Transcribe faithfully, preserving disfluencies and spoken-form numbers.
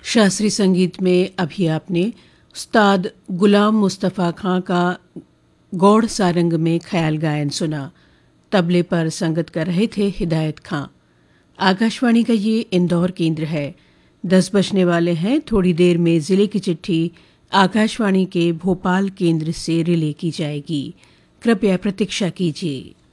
शास्त्रीय संगीत में अभी आपने उस्ताद गुलाम मुस्तफ़ा खां का गौड़ सारंग में ख्याल गायन सुना। तबले पर संगत कर रहे थे हिदायत खां। आकाशवाणी का ये इंदौर केंद्र है। दस बजने वाले हैं। थोड़ी देर में ज़िले की चिट्ठी आकाशवाणी के भोपाल केंद्र से रिले की जाएगी। कृपया प्रतीक्षा कीजिए।